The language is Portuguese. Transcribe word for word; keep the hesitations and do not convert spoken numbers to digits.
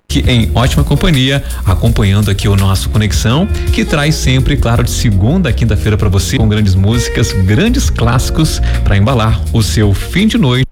em ótima companhia, acompanhando aqui o nosso Conexão, que traz sempre, claro, de segunda a quinta-feira para você, com grandes músicas, grandes clássicos para embalar o seu fim de noite.